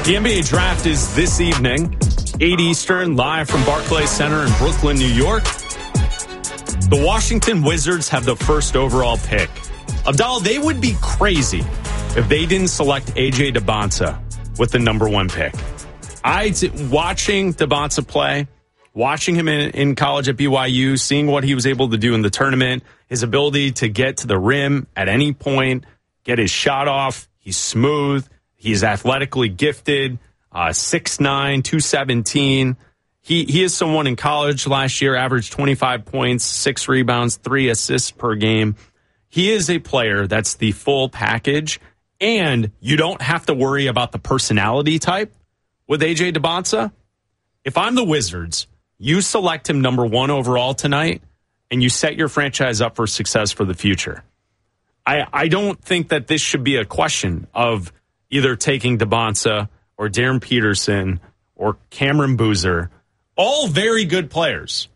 The NBA draft is this evening, 8 Eastern, live from Barclays Center in Brooklyn, New York. The Washington Wizards have the first overall pick. Abdallah, they would be crazy if they didn't select A.J. Dembonsa with the number one pick. Watching Dembonsa play, watching him in college at BYU, seeing what he was able to do in the tournament, his ability to get to the rim at any point, get his shot off, he's smooth. He's athletically gifted, 6'9", 217. He is someone in college last year, averaged 25 points, 6 rebounds, 3 assists per game. He is a player that's the full package, and you don't have to worry about the personality type with A.J. Dembonsa. If I'm the Wizards, you select him number one overall tonight, and you set your franchise up for success for the future. I don't think that this should be a question of either taking Dembonsa or Darren Peterson or Cameron Boozer, all very good players.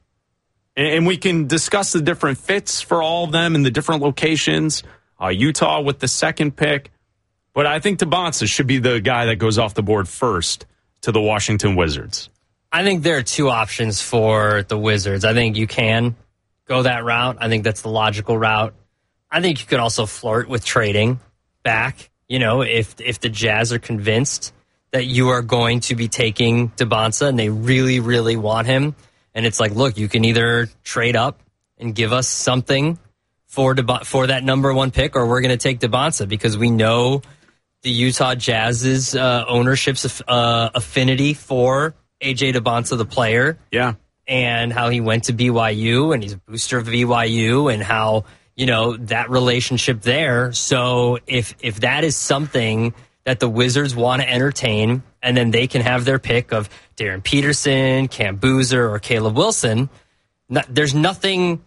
And we can discuss the different fits for all of them in the different locations. Utah with the second pick. But I think Dembonsa should be the guy that goes off the board first to the Washington Wizards. I think there are two options for the Wizards. I think you can go that route. I think that's the logical route. I think you could also flirt with trading back. You know, if the Jazz are convinced that you are going to be taking Dembonsa and they really, really want him, and it's like, look, you can either trade up and give us something for that number one pick, or we're going to take Dembonsa because we know the Utah Jazz's ownership's affinity for A.J. Dembonsa, the player. Yeah. And how he went to BYU, and he's a booster of BYU, and how, you know, that relationship there. So if that is something that the Wizards want to entertain, and then they can have their pick of Darren Peterson, Cam Boozer, or Caleb Wilson, there's nothing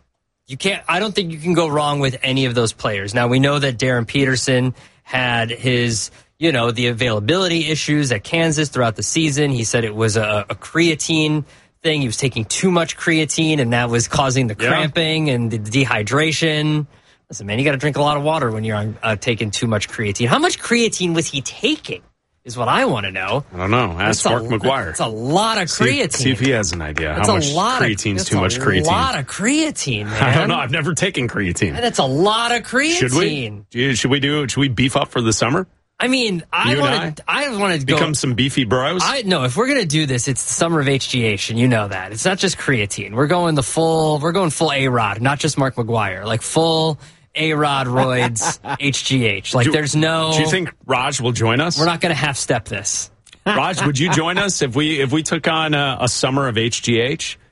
I don't think you can go wrong with any of those players. Now, we know that Darren Peterson had his, the availability issues at Kansas throughout the season. He said it was a creatine thing. He was taking too much creatine, and that was causing the cramping and the dehydration. Listen, man, you got to drink a lot of water when you're taking too much creatine. How much creatine was he taking is what I want to know. I don't know. Ask Mark McGuire. It's a lot of creatine. See if he has an idea. How much creatine is too much creatine? That's a lot of creatine, man. I don't know. I've never taken creatine. That's a lot of creatine. Should we? Should we beef up for the summer? I mean, I want to become some beefy bros. No, if we're gonna do this, it's the summer of HGH, and you know that it's not just creatine. We're going full A-Rod, not just Mark McGuire, like full A-Rod roids HGH. Like there's no. Do you think Raj will join us? We're not gonna half step this. Raj, would you join us if we took on a summer of HGH?